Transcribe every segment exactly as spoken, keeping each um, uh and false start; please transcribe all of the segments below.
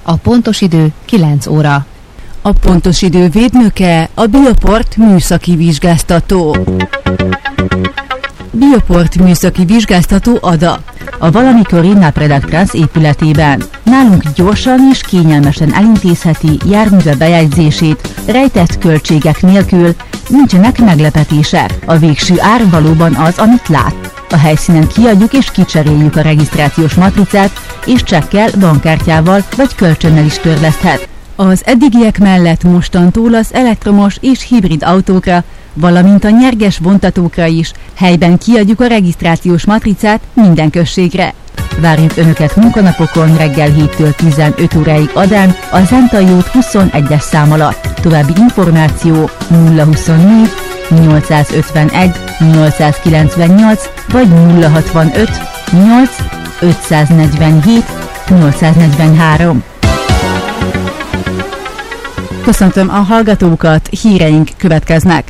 A pontos idő kilenc óra. A pontos idő védnöke a Bioport műszaki vizsgáztató. Bioport műszaki vizsgáztató Ada, a valamikori Napredag Trans épületében. Nálunk gyorsan és kényelmesen elintézheti járműve bejegyzését, rejtett költségek nélkül, nincsenek meglepetések. A végső ár valóban az, amit lát. A helyszínen kiadjuk és kicseréljük a regisztrációs matricát, és csekkel, bankkártyával vagy kölcsönnel is törleszthet. Az eddigiek mellett mostantól az elektromos és hibrid autókra, valamint a nyerges vontatókra is helyben kiadjuk a regisztrációs matricát minden községre. Várjuk Önöket munkanapokon reggel héttől tizenöt óráig Adán, a Zentai út huszonegyes szám alatt. További információ nulla huszonnégy nyolcszázötvenegy nyolcszázkilencvennyolc vagy nulla hatvanöt nyolc ötszáznegyvenhét nyolcszáznegyvenhárom. Köszöntöm a hallgatókat, híreink következnek.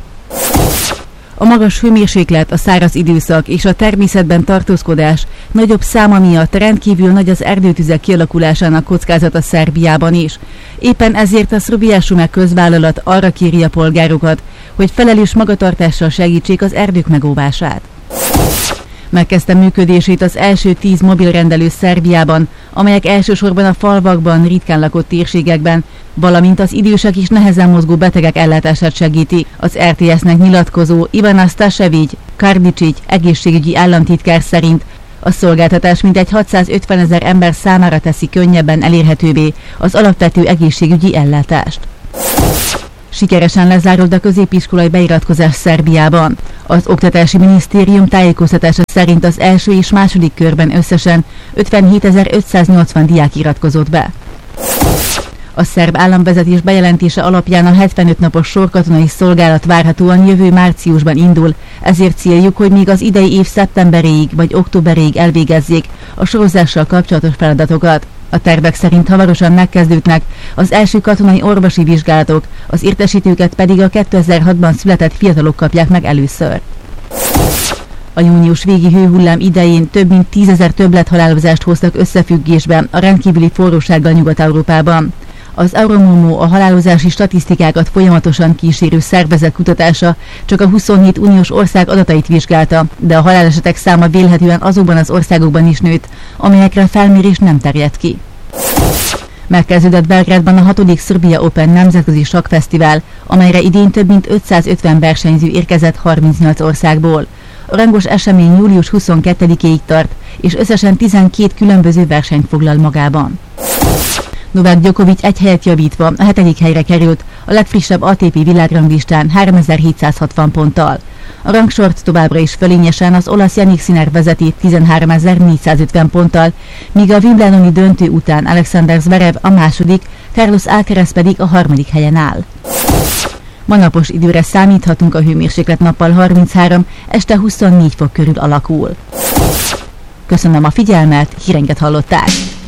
A magas hőmérséklet, a száraz időszak és a természetben tartózkodás nagyobb száma miatt rendkívül nagy az erdőtüzek kialakulásának kockázata Szerbiában is. Éppen ezért a Srbija-Šume közvállalat arra kéri a polgárokat, hogy felelős magatartással segítsék az erdők megóvását. Megkezdte működését az első tíz mobilrendelő Szerbiában, amelyek elsősorban a falvakban, ritkán lakott térségekben, valamint az idősek és nehezen mozgó betegek ellátását segíti. Az er té es-nek nyilatkozó Ivana Stasević Kardicić egészségügyi államtitkár szerint a szolgáltatás mintegy hatszázötvenezer ember számára teszi könnyebben elérhetővé az alapvető egészségügyi ellátást. Sikeresen lezárult a középiskolai beiratkozás Szerbiában. Az Oktatási Minisztérium tájékoztatása szerint az első és második körben összesen ötvenhétezer-ötszáznyolcvan diák iratkozott be. A szerb államvezetés bejelentése alapján a hetvenöt napos sorkatonai szolgálat várhatóan jövő márciusban indul, ezért céljuk, hogy még az idei év szeptemberéig vagy októberéig elvégezzék a sorozással kapcsolatos feladatokat. A tervek szerint hamarosan megkezdődnek az első katonai orvosi vizsgálatok, az értesítőket pedig a kétezer-hatban született fiatalok kapják meg először. A június végi hőhullám idején több mint tízezer többlethalálozást hoztak összefüggésbe a rendkívüli forrósággal Nyugat-Európában. Az Euromomo, a halálozási statisztikákat folyamatosan kísérő szervezet kutatása csak a huszonhét uniós ország adatait vizsgálta, de a halálesetek száma vélhetően azokban az országokban is nőtt, amelyekre a felmérés nem terjed ki. Megkezdődött Belgrádban a hatodik Srbija Open nemzetközi sakkfesztivál, amelyre idén több mint ötszázötven versenyző érkezett harmincnyolc országból. A rangos esemény július huszonkettedikéig tart, és összesen tizenkét különböző versenyt foglal magában. Novák Djokovic egy helyet javítva a hetedik helyre került a legfrissebb á té pé világranglistán háromezer-hétszázhatvan ponttal. A rangsort továbbra is fölényesen az olasz Jannik Sinner vezeti tizenháromezer-négyszázötven ponttal, míg a Wimbledoni döntő után Alexander Zverev a második, Carlos Alcaraz pedig a harmadik helyen áll. Ma napos időre számíthatunk, a hőmérséklet nappal harminchárom, este huszonnégy fok körül alakul. Köszönöm a figyelmet, híreinket hallották!